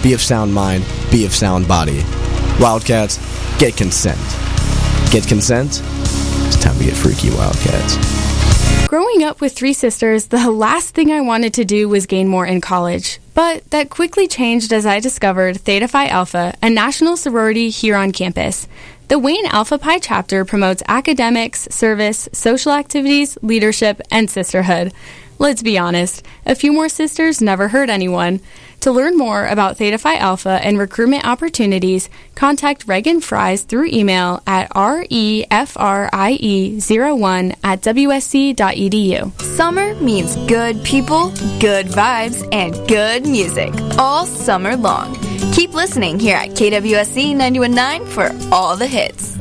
Be of sound mind, be of sound body. Wildcats, get consent. Get consent? It's time to get freaky, Wildcats. Growing up with three sisters, the last thing I wanted to do was gain more in college. But that quickly changed as I discovered Theta Phi Alpha, a national sorority here on campus. The Wayne Alpha Pi chapter promotes academics, service, social activities, leadership, and sisterhood. Let's be honest, a few more sisters never hurt anyone. To learn more about Theta Phi Alpha and recruitment opportunities, contact Reagan Fries through email at refrie01@wsc.edu. Summer means good people, good vibes, and good music all summer long. Keep listening here at KWSC 91.9 for all the hits.